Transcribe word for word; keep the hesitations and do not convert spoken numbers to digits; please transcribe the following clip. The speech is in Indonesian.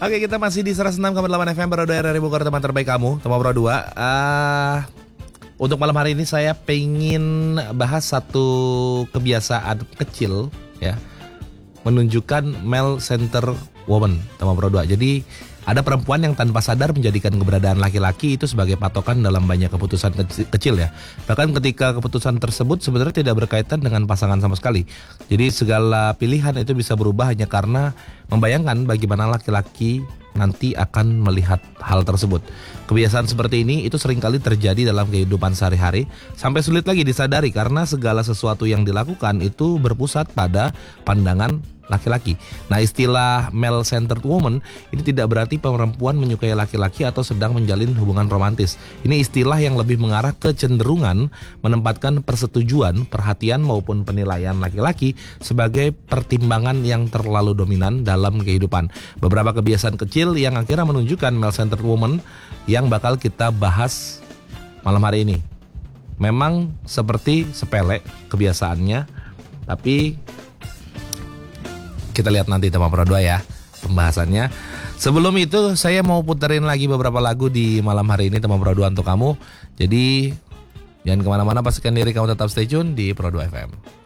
Oke, kita masih di seratus enam koma delapan F M Pro dua R R I Bogor, teman terbaik kamu, teman Pro dua. Uh, untuk malam hari ini saya pengen bahas satu kebiasaan kecil ya, menunjukkan male center woman, teman Pro dua. Jadi ada perempuan yang tanpa sadar menjadikan keberadaan laki-laki itu sebagai patokan dalam banyak keputusan kecil ya. Bahkan ketika keputusan tersebut sebenarnya tidak berkaitan dengan pasangan sama sekali. Jadi segala pilihan itu bisa berubah hanya karena membayangkan bagaimana laki-laki nanti akan melihat hal tersebut. Kebiasaan seperti ini itu seringkali terjadi dalam kehidupan sehari-hari sampai sulit lagi disadari karena segala sesuatu yang dilakukan itu berpusat pada pandangan laki-laki. Nah, istilah male centered woman ini tidak berarti perempuan menyukai laki-laki atau sedang menjalin hubungan romantis. Ini istilah yang lebih mengarah ke cenderungan menempatkan persetujuan, perhatian maupun penilaian laki-laki sebagai pertimbangan yang terlalu dominan dalam kehidupan. Beberapa kebiasaan kecil yang akhirnya menunjukkan male centered woman yang bakal kita bahas malam hari ini. Memang seperti sepele kebiasaannya, tapi kita lihat nanti teman Pro dua ya pembahasannya. Sebelum itu saya mau puterin lagi beberapa lagu di malam hari ini teman Pro dua untuk kamu. Jadi jangan kemana-mana, pastikan diri kamu tetap stay tune di Pro dua F M.